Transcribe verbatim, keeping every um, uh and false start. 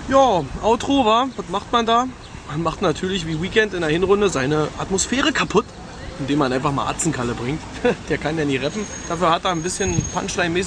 Ja, Outro war, was macht man da? Man macht natürlich wie Weekend in der Hinrunde seine Atmosphäre kaputt, indem man einfach mal Atzenkalle bringt. Der kann ja nie rappen. Dafür hat er ein bisschen Punchline-mäßig